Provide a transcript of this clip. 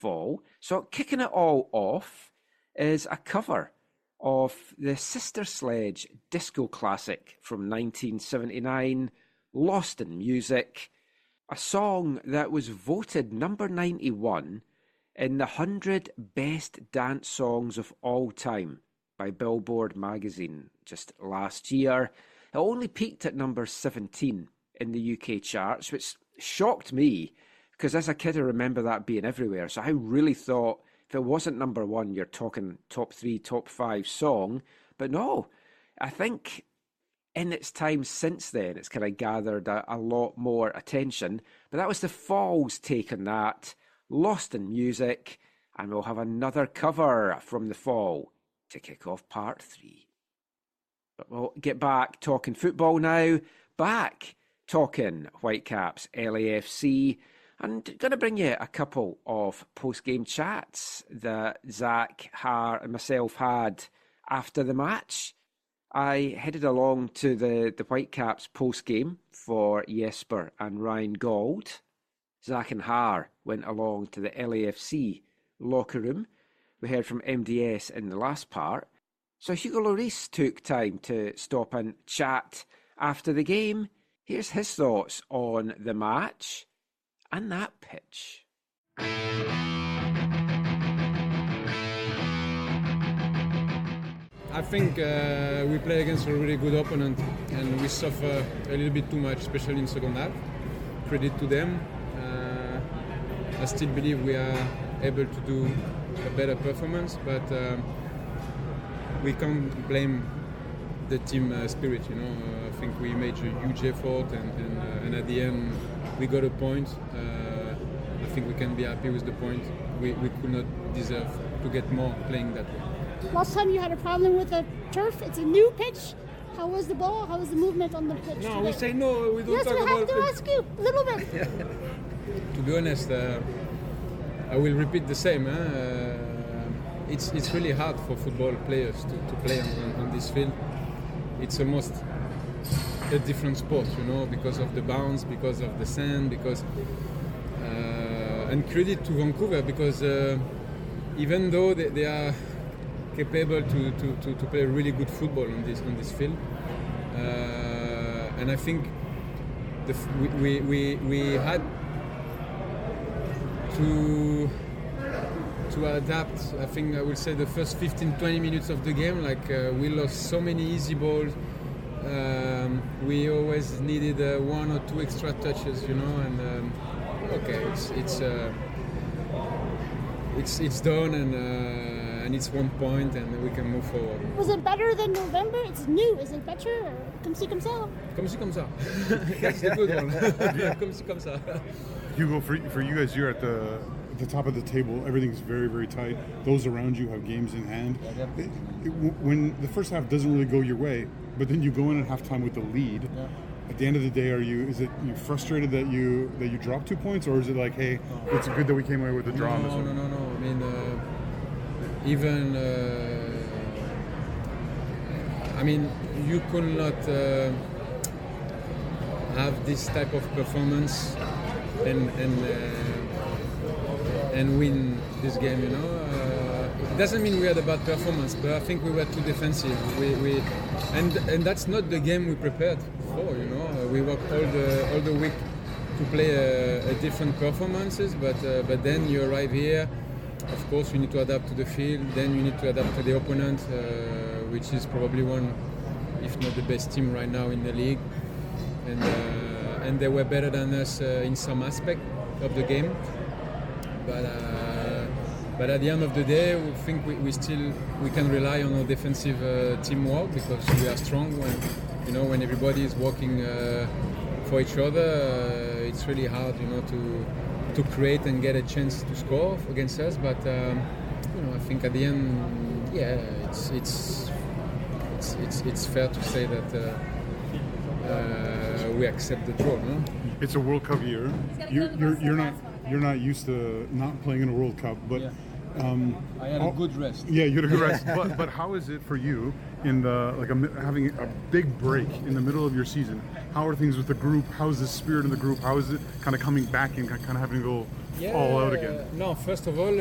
fall. So kicking it all off is a cover of the Sister Sledge disco classic from 1979, Lost in Music, a song that was voted number 91 in the 100 Best Dance Songs of All Time by Billboard magazine just last year. It only peaked at number 17 in the UK charts, which shocked me, because as a kid I remember that being everywhere. So I really thought if it wasn't number one, you're talking top 3, top 5 song. But no, I think in its time since then, it's kind of gathered a lot more attention. But that was the Fall's take on that, Lost in Music, and we'll have another cover from the Fall to kick off part 3. But we'll get back talking football now, back talking Whitecaps, LAFC, and going to bring you a couple of post-game chats that Zach, Har and myself had after the match. I headed along to the Whitecaps post-game for Jesper and Ryan Gauld. Zach and Har went along to the LAFC locker room. We heard from MDS in the last part. So Hugo Lloris took time to stop and chat after the game. Here's his thoughts on the match and that pitch. I think we play against a really good opponent and we suffer a little bit too much, especially in second half. Credit to them. I still believe we are able to do a better performance, but we can't blame the team spirit. I think we made a huge effort and at the end we got a point. I think we can be happy with the point. We could not deserve to get more playing that way. Last time you had a problem with the turf, it's a new pitch. How was the ball? How was the movement on the pitch? No, today? we say no, we don't yes, talk we about have to ask you a little bit. To be honest, I will repeat the same. It's really hard for football players to play on this field. It's almost a different sport, because of the bounce, because of the sand, because and credit to Vancouver, because even though they are capable to play really good football on this field, and I think we had to adapt. I think I would say the first 15-20 minutes of the game, we lost so many easy balls. We always needed 1 or 2 extra touches, and okay, it's done, and it's 1 point, and we can move forward. Was it better than November? It's new. Is it better? Or comme ci, comme ça? Comme ci, comme ça. That's the good one. Comme ci, comme ça. Hugo, for you guys, you're at the top of the table. Everything's very, very tight. Those around you have games in hand. When the first half doesn't really go your way, but then you go in at halftime with the lead. Yeah. At the end of the day, is it you frustrated that you dropped 2 points, or is it like, hey, it's good that we came away with a draw? No. I mean, even you could not have this type of performance and win this game. It doesn't mean we had a bad performance, but I think we were too defensive. And that's not the game we prepared for. We worked all the week to play a different performances, but then you arrive here. Of course, you need to adapt to the field. Then you need to adapt to the opponent, which is probably one, if not the best team right now in the league. And they were better than us in some aspect of the game. But at the end of the day, we think we can rely on our defensive teamwork, because we are strong. When everybody is working for each other, it's really hard, to create and get a chance to score against us. But I think at the end, it's fair to say that we accept the draw. No? It's a World Cup year. You're not used to not playing in a World Cup, but. Yeah. I had a good rest. Yeah, you had a good rest. But how is it for you in having a big break in the middle of your season? How are things with the group? How is the spirit in the group? How is it kind of coming back and kind of having to go all out again? No, first of all,